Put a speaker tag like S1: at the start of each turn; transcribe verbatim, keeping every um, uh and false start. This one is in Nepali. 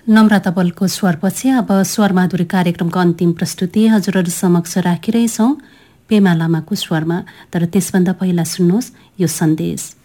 S1: नम्रता बलको स्वरपछि अब स्वरमाधुरी कार्यक्रमको अन्तिम प्रस्तुति हजुरहरू समक्ष राखिरहेछौँ पेमा लामाको स्वरमा। तर त्यसभन्दा पहिला सुन्नुहोस् यो सन्देश।